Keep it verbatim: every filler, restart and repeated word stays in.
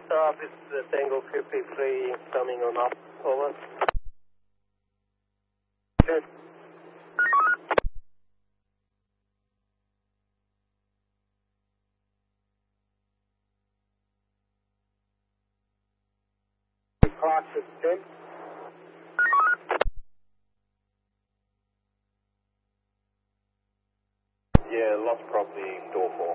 Uh, this is uh, Tango fifty-three coming on up. Over. Good. Departure ten. Yeah, lost property, door four.